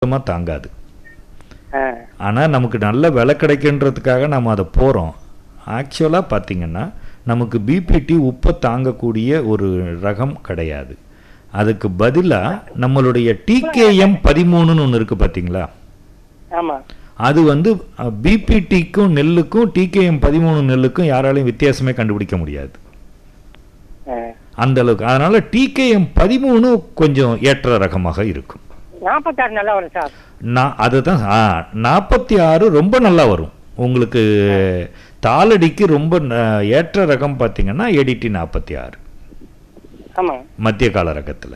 தாங்காது. ஆனால் நமக்கு நல்ல விலை கிடைக்கின்றதுக்காக நம்ம அதை போகிறோம். ஆக்சுவலாக பார்த்திங்கன்னா நமக்கு பிபிடி உப்பை தாங்கக்கூடிய ஒரு ரகம் கிடையாது. அதுக்கு பதிலாக நம்மளுடைய டிகேஎம் 13ன்னு ஒன்று இருக்குது பார்த்தீங்களா? அது வந்து பிபிடிக்கும் நெல்லுக்கும் டிகேஎம் 13 நெல்லுக்கும் யாராலையும் வித்தியாசமே கண்டுபிடிக்க முடியாது அந்த அளவுக்கு. அதனால டிகேஎம் 13 கொஞ்சம் ஏற்ற ரகமாக இருக்கும். 46 நல்லா வரும் சார். அதுதான் 46 ரொம்ப நல்லா வரும் உங்களுக்கு. தாளடிக்கு ரொம்ப ஏற்ற ரகம் பார்த்தீங்கன்னா ஏடிடி 46 மத்திய கால ரகத்தில்.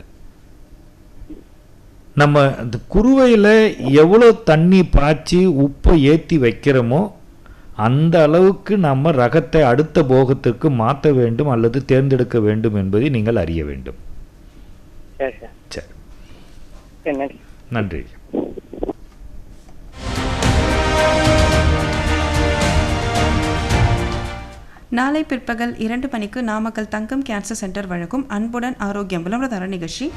நம்ம இந்த குருவையில் எவ்வளோ தண்ணி பாய்ச்சி உப்பை ஏற்றி வைக்கிறோமோ அந்த அளவுக்கு நம்ம ரகத்தை அடுத்த போகத்திற்கு மாற்ற வேண்டும் அல்லது தேர்ந்தெடுக்க வேண்டும் என்பதை நீங்கள் அறிய வேண்டும். சரி, நன்றி. நாளை பிற்பகல் 2 மணிக்கு நாமக்கல் தங்கம் கேன்சர் சென்டர் வழங்கும் அன்புடன் ஆரோக்கியம் விளம்பரதார நிகழ்ச்சி.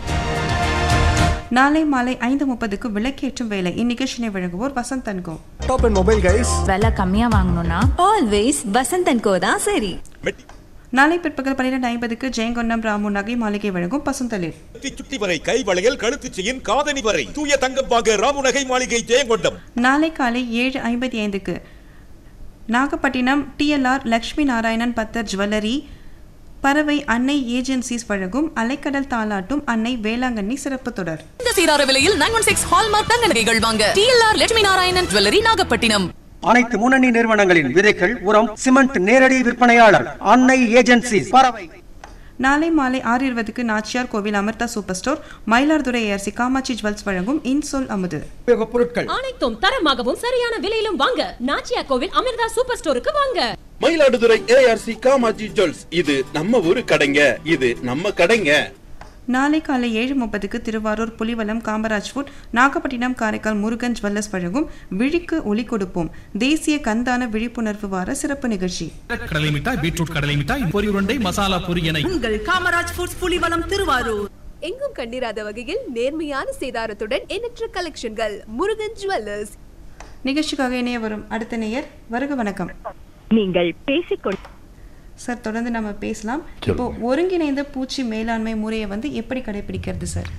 நாளை மாலை 5:30க்கு விளக்கேற்றும் வேலை. இந்நிகழ்ச்சியை வழங்குவோர் Vasanth and go. Top and mobile guys. விலை கம்மியா வாங்கணும்னா ஆல்வேஸ் வசந்த் அண்ட் கோ தான் சரி. நாளை பிற்பகல் 12:50க்கு ஜெயங்கொண்டம் ராமு நகை மாளிகை வழங்கும் பசுந்தளிர். சுட்டி வரை கை வளையல் கழுத்து செயின் காதணி வரை தூய தங்கம் வாங்க ராமு நகை மாளிகை ஜெயங்கொண்டம். நாளை காலை 7:55க்கு நாகப்பட்டினம் டிஎல்ஆர் லட்சுமி நாராயணன் பத்தர் ஜுவல்லரி பறவை அன்னை ஏஜென்சிஸ் வழங்கும் அலைக்கடல் தாலாட்டும் அன்னை வேளாங்கண்ணி சிறப்பு தொடர். இந்த சீரார விலையில் 916 ஹால்மார்க் தங்க நகைகள் வாங்க டிஎல்ஆர் லட்சுமி நாராயணன் ஜுவல்லரி நாகப்பட்டினம். அனைத்து முன்னணி நிறுவனங்களின் விதைகள், உரம், சிமெண்ட் நேரடி விற்பனையாளர் அன்னை ஏஜென்சிஸ் பறவை. நாளை மாலை 6:20க்கு நாச்சியார் கோவில் Amrita super store Mayiladuthurai ARC Kamakshi jewels வழங்கும் இன்சொல் அமுது. பொருட்கள் அனைத்தும் தரமாகவும் சரியான விலையிலும் வாங்க நாச்சியார் கோவில் அமிர்தா சூப்பர் ஸ்டோருக்கு வாங்க. மயிலாடுதுறை ஏஆர்சி காமாட்சி ஜுவல்ஸ், இது நம்ம ஊரு கடைங்க, இது நம்ம கடைங்க. நாளை காலை 7:30க்கு திருவாரூர் புலிவலம் காமராஜ் ஃபுட் நாகப்பட்டினம் காரைக்கால் முருகன் ஜுவல்லர்ஸ் வழங்கும் விழிக்கு ஒளி கொடுப்போம் தேசிய கந்தான விழிப்புணர்வு வார சிறப்பு நிகழ்ச்சி. கடலை மிட்டாய், பீட்ரூட் கடலை மிட்டாய், பொரி உருண்டை, மசாலா பொரி என உங்கள் காமராஜ் ஃபுட்ஸ் புலிவலம் திருவாரூர். எங்கும் கண்டிராத வகையில் நேர்மையான சேதாரத்துடன் எண்ணற்ற கலெக்ஷன்கள் முருகன் ஜுவல்லர்ஸ். நிகழ்ச்சிக்காக இணைய வரும் அடுத்த நேயர். வருக வணக்கம். நீங்கள் பேசிக்கொண்டு சார் தொடர்ந்து நம்ம பேசலாம். இப்போ ஒருங்கிணைந்த பூச்சி மேலாண்மை முறையை வந்து எப்படி கடைபிடிக்கிறது சார்?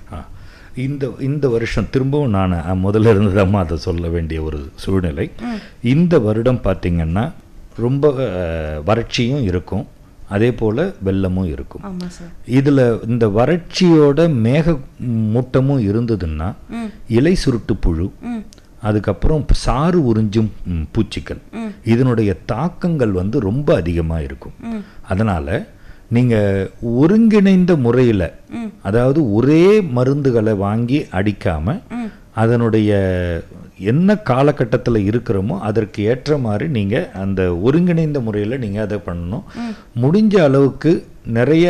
இந்த வருஷம் திரும்பவும் நான் முதல்ல இருந்ததாம்மா அதை சொல்ல வேண்டிய ஒரு சூழ்நிலை. இந்த வருடம் பார்த்திங்கன்னா ரொம்ப வறட்சியும் இருக்கும், அதே போல் வெள்ளமும் இருக்கும். இதில் இந்த வறட்சியோட மேக மூட்டமும் இருந்ததுன்னா இலை சுருட்டு புழு, அதுக்கப்புறம் சாறு உறிஞ்சும் பூச்சிகள், இதனுடைய தாக்கங்கள் வந்து ரொம்ப அதிகமாக இருக்கும். அதனால் நீங்கள் ஒருங்கிணைந்த முறையில், அதாவது ஒரே மருந்துகளை வாங்கி அடிக்காமல் அதனுடைய என்ன காலகட்டத்தில் இருக்கிறோமோ அதற்கு ஏற்ற மாதிரி நீங்கள் அந்த ஒருங்கிணைந்த முறையில் நீங்கள் அதை பண்ணணும். முடிஞ்ச அளவுக்கு நிறைய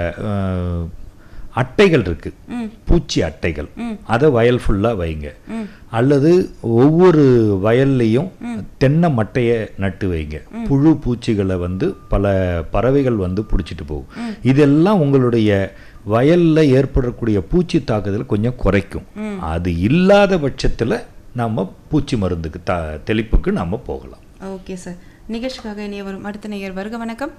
அட்டைகள் இருக்கு, பூச்சி அட்டைகள், அதை வயல் ஃபுல்லாக வைங்க. அல்லது ஒவ்வொரு வயல்லையும் தென்னை மட்டையை நட்டு வைங்க. புழு பூச்சிகளை வந்து பல பறவைகள் வந்து பிடிச்சிட்டு போகும். இதெல்லாம் உங்களுடைய வயலில் ஏற்படக்கூடிய பூச்சி தாக்குதல் கொஞ்சம் குறைக்கும். அது இல்லாத பட்சத்தில் நாம் பூச்சி மருந்துக்கு தெளிப்புக்கு நாம் போகலாம். Okay sir. நிகழ்ச்சிக்காக இணைய வரும் அடுத்த நேயர். வருக வணக்கம்.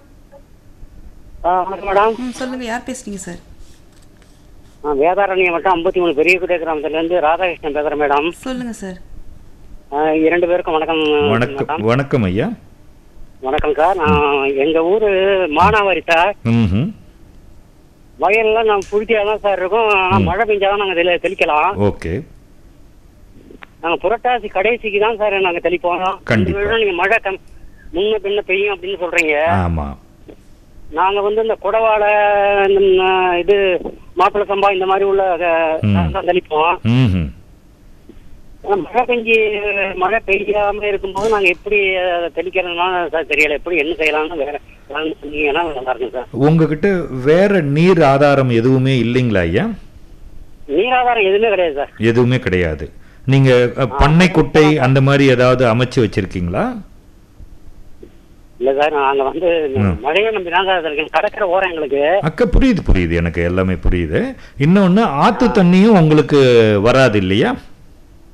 சொல்லுங்க, யார் பேசுறீங்க சார்? வேதாரண்யம் மட்டும் 53 பெரிய குட்டை கிராமத்துல இருந்து ராதாகிருஷ்ணன் பேசுறேன் மேடம். சொல்லுங்க சார். 2 பேருக்கும் வணக்கம். வணக்கம். வணக்கம் ஐயா. வணக்கம் சார். நான் எங்க ஊரு மானாவாரி சார். வயல்லாம் நான் புழுதியாதான் சார் இருக்கும். மழை பெஞ்சாதான் நாங்க தெளிக்கலாம். ஓகே. நாங்க புரட்டாசி கடைசிக்கு தான் சார் நாங்க தெளிப்போம். நீங்க மழை முன்ன பின்ன பெய்யும் அப்படின்னு சொல்றீங்க. ஆமா. நாங்க வந்து இந்த குடவாழை, இது மாப்பிள்ளை சம்பா, இந்த மாதிரி உள்ள தெளிப்போம். மழை பெய்யாம இருக்கும்போது நாங்க எப்படி தெளிக்கிறதுனால சார் தெரியல, எப்படி என்ன செய்யலாம்னு வேற சொன்னீங்கன்னா நல்லா இருக்கும் சார். உங்ககிட்ட வேற நீர் ஆதாரம் எதுவுமே இல்லைங்களா ஐயா? நீர் ஆதாரம் எதுவுமே கிடையாது சார். எதுவுமே கிடையாது. நீங்க பண்ணை குட்டை அந்த மாதிரி ஏதாவது அமைச்சு வச்சிருக்கீங்களா? இல்ல சார், நாங்க வந்து மழையை நம்பி தான் சார் இருக்கேன். கடற்கரை ஓரம் எங்களுக்கு. அக்கா புரியுது, எனக்கு எல்லாமே புரியுது. இன்னொன்னு ஆத்து தண்ணியும் உங்களுக்கு வராது இல்லையா?